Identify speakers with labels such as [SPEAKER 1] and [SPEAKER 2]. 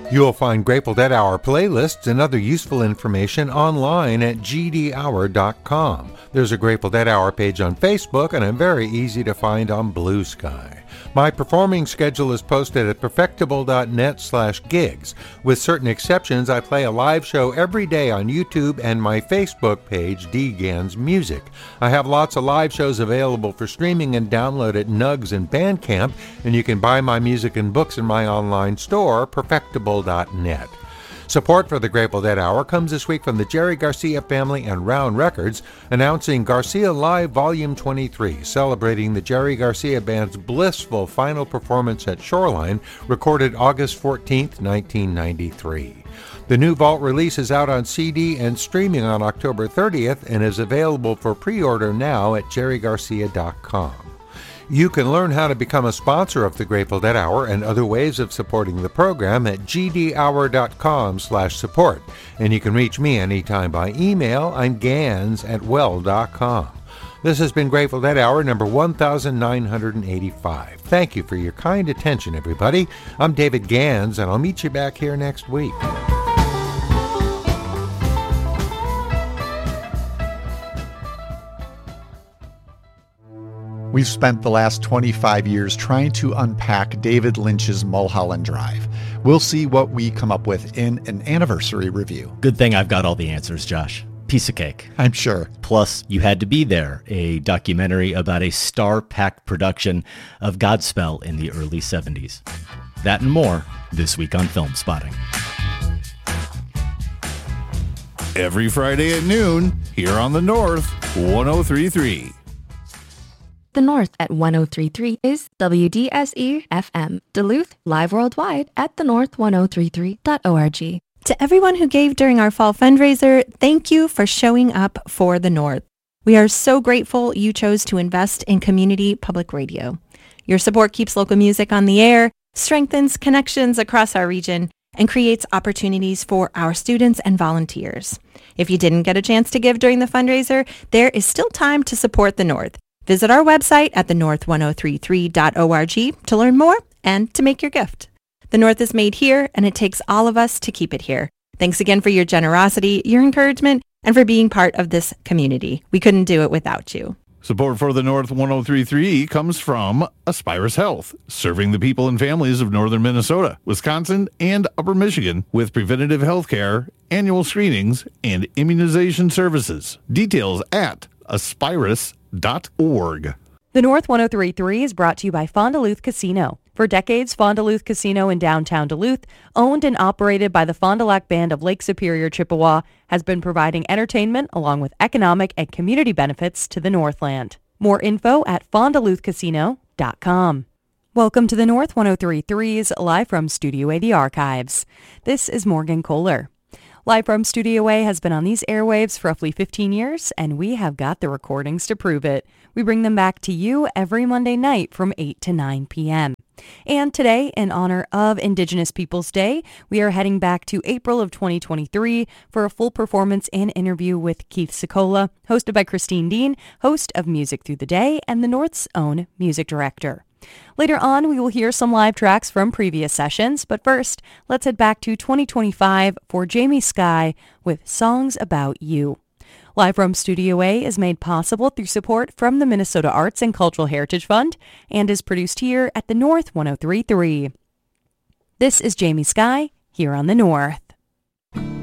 [SPEAKER 1] You'll find Grateful Dead Hour playlists and other useful information online at gdhour.com. There's a Grateful Dead Hour page on Facebook, and I'm very easy to find on Blue Sky. My performing schedule is posted at perfectible.net/gigs. With certain exceptions, I play a live show every day on YouTube and my Facebook page, D. Gans Music. I have lots of live shows available for streaming and download at Nugs and Bandcamp, and you can buy my music and books in my online store, perfectible.net. Support for the Grateful Dead Hour comes this week from the Jerry Garcia family and Round Records, announcing Garcia Live Volume 23, celebrating the Jerry Garcia Band's blissful final performance at Shoreline, recorded August 14, 1993. The new Vault release is out on CD and streaming on October 30th and is available for pre-order now at jerrygarcia.com. You can learn how to become a sponsor of the Grateful Dead Hour and other ways of supporting the program at gdhour.com/support. And you can reach me anytime by email. I'm gans@well.com. This has been Grateful Dead Hour number 1985. Thank you for your kind attention, everybody. I'm David Gans, and I'll meet you back here next week.
[SPEAKER 2] We've spent the last 25 years trying to unpack David Lynch's Mulholland Drive. We'll see what we come up with in an anniversary review.
[SPEAKER 3] Good thing I've got all the answers, Josh. Piece of cake.
[SPEAKER 2] I'm sure.
[SPEAKER 3] Plus, You Had to Be There, a documentary about a star-packed production of Godspell in the early 70s. That and more this week on Film Spotting.
[SPEAKER 4] Every Friday at noon, here on The North, 103.3.
[SPEAKER 5] The North at 103.3 is WDSE-FM. Duluth, live worldwide at thenorth1033.org.
[SPEAKER 6] To everyone who gave during our fall fundraiser, thank you for showing up for the North. We are so grateful you chose to invest in community public radio. Your support keeps local music on the air, strengthens connections across our region, and creates opportunities for our students and volunteers. If you didn't get a chance to give during the fundraiser, there is still time to support the North. Visit our website at thenorth1033.org to learn more and to make your gift. The North is made here, and it takes all of us to keep it here. Thanks again for your generosity, your encouragement, and for being part of this community. We couldn't do it without you.
[SPEAKER 4] Support for the North 103.3 comes from Aspirus Health, serving the people and families of northern Minnesota, Wisconsin, and upper Michigan with preventative health care, annual screenings, and immunization services. Details at aspirus.org.
[SPEAKER 7] The North 103.3 is brought to you by Fond du Lac Casino. For decades, Fond du Lac Casino in downtown Duluth, owned and operated by the Fond du Lac Band of Lake Superior, Chippewa, has been providing entertainment along with economic and community benefits to the Northland. More info at fondduluthcasino.com. Welcome to the North 103.3's Live from Studio A, the Archives. This is Morgan Kohler. Live from Studio A has been on these airwaves for roughly 15 years, and we have got the recordings to prove it. We bring them back to you every Monday night from 8 to 9 p.m. And today, in honor of Indigenous Peoples Day, we are heading back to April of 2023 for a full performance and interview with Keith Secola, hosted by Christine Dean, host of Music Through the Day and the North's own music director. Later on, we will hear some live tracks from previous sessions, but first, let's head back to 2025 for Jamie Sky with Songs About You. Live from Studio A is made possible through support from the Minnesota Arts and Cultural Heritage Fund and is produced here at the North 103.3. This is Jamie Sky here on the North.